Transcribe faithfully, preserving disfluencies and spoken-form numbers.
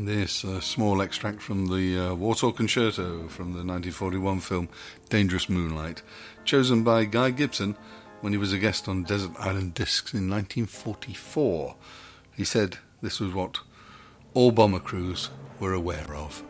This a small extract from the uh, Warsaw Concerto from the nineteen forty-one film Dangerous Moonlight, chosen by Guy Gibson when he was a guest on Desert Island Discs in nineteen forty-four. He said this was what all bomber crews were aware of.